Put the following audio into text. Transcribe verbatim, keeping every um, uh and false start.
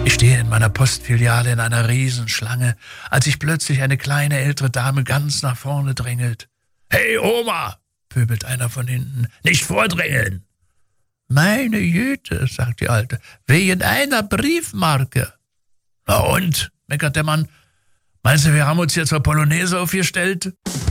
Ich stehe in meiner Postfiliale in einer Riesenschlange, als sich plötzlich eine kleine ältere Dame ganz nach vorne drängelt. »Hey Oma«, pöbelt einer von hinten, »nicht vordrängeln!« »Meine Güte«, sagt die Alte, »wegen einer Briefmarke.« »Na und?«, meckert der Mann, »meinst du, wir haben uns hier zur Polonaise aufgestellt?«